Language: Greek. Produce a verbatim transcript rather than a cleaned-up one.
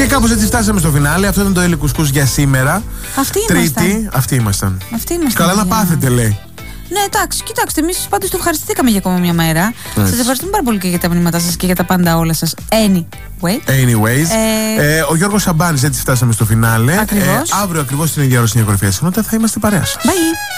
κάπως έτσι φτάσαμε στο φινάλε. Αυτό ήταν το Έλλη Κουσκούς για σήμερα. Αυτοί Τρίτη, ήμασταν. αυτοί ήμασταν. Αυτοί ήμασταν. Καλά να πάθετε, λέει. Ναι, εντάξει, κοιτάξτε, εμείς πάντως το ευχαριστηθήκαμε για ακόμα μια μέρα. Σας ευχαριστούμε πάρα πολύ και για τα μηνύματά σας και για τα πάντα όλα σας. Anyway. Anyways. Ε... Ε, ο Γιώργος Σαμπάνης, έτσι φτάσαμε στο φινάλε. Ακριβώς. Ε, αύριο ακριβώς στην ίδια ώρα στην κορυφαία συχνότητα θα είμαστε παρέα σας. Bye.